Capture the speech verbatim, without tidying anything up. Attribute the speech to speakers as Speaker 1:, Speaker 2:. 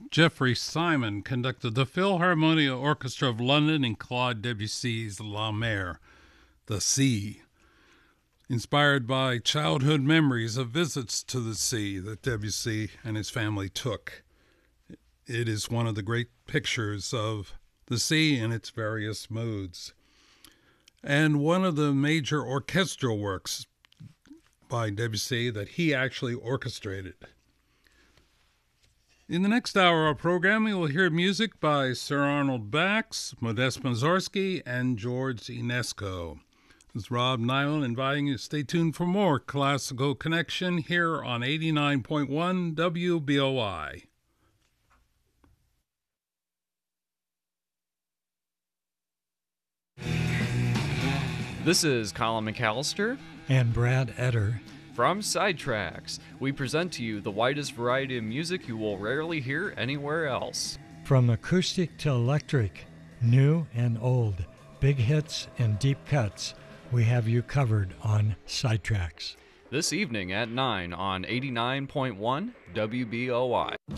Speaker 1: Geoffrey Simon conducted the Philharmonia Orchestra of London in Claude Debussy's La Mer, the Sea, inspired by childhood memories of visits to the sea that Debussy and his family took. It is one of the great pictures of the sea in its various moods, and one of the major orchestral works by Debussy that he actually orchestrated. In the next hour of programming, we'll hear music by Sir Arnold Bax, Modest Mussorgsky, and George Enesco. This is Rob Nyland inviting you to stay tuned for more Classical Connection here on eighty-nine point one W B O I.
Speaker 2: This is Colin McAllister
Speaker 3: and Brad Etter.
Speaker 2: From Sidetracks, we present to you the widest variety of music you will rarely hear anywhere else.
Speaker 3: From acoustic to electric, new and old, big hits and deep cuts, we have you covered on Sidetracks.
Speaker 2: This evening at nine on eighty-nine point one W B O I.